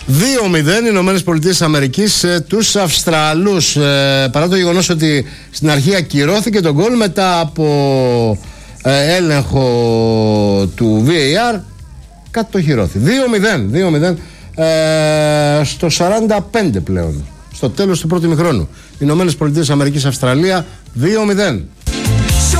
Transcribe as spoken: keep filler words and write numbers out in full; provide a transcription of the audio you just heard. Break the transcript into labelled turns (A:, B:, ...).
A: δύο μηδέν οι Ηνωμένες Πολιτείες Αμερικής ε, τους Αυστραλούς, ε, παρά το γεγονός ότι στην αρχή ακυρώθηκε τον γκολ μετά από ε, έλεγχο του βι έι αρ, κατοχυρώθη. δύο μηδέν ε, στο σαράντα πέντε πλέον, στο τέλος του πρώτου ημιχρόνου. Οι Ηνωμένες Πολιτείες Αμερικής Αυστραλία δύο μηδέν.